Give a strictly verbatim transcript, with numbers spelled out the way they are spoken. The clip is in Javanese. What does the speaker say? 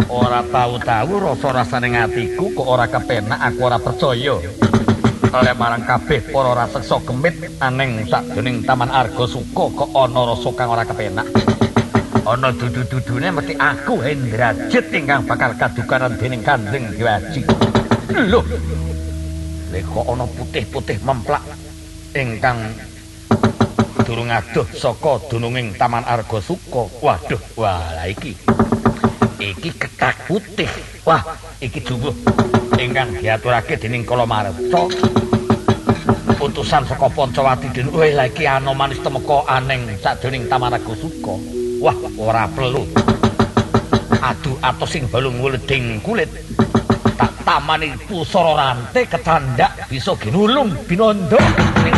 Ora tahu-tahu rasa-rasane ngatiku kok ora kepenak aku ora percaya. Oleh marang kabeh para raseksa gemit aneng sakjroning Taman Arga Suka kok ana rasa kang ora kepenak. Ana dudu-dudune mesti aku Hendrajit ingkang bakal kadukaran dening Kanjeng Dewaji. Lho. Lek kok ana putih-putih memplak ingkang durung adoh saka dununging Taman Arga Suka. Waduh, wah la iki. Iki ketak putih. Wah, iki duwuh ingkang diaturake dening Kala Marta. Utusan saka Pancawati den weh la iki ana manis temeka aneng sadurunge Taman Arga Suka. Wah, ora perlu. Adu atos sing balung weleding kulit. Tak tamani pusara rantai kecandak bisa ginulung binanda.